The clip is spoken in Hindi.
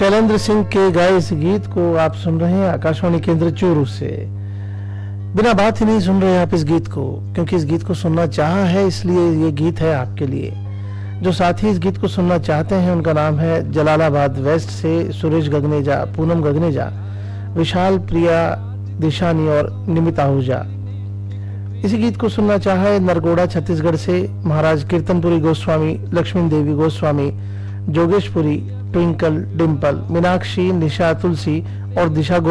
शैलेंद्र सिंह के गाए इस गीत को आप सुन रहे हैं आकाशवाणी केंद्र चूरू से। बिना बात ही नहीं सुन रहे आप इस गीत को, क्योंकि इस गीत को सुनना चाहा है, इसलिए ये गीत है आपके लिए। जो साथी इस गीत को सुनना चाहते हैं उनका नाम है जलालाबाद वेस्ट से सुरेश गगनेजा, पूनम गगनेजा, विशाल, प्रिया, दिशानी और निमिता आहूजा। इसी गीत को सुनना चाहा है नरगोड़ा छत्तीसगढ़ से महाराज कीर्तनपुरी गोस्वामी, लक्ष्मी देवी गोस्वामी, जोगेशपुरी, ट्विंकल, डिम्पल, मीनाक्षी, निशा, तुलसी और दिशा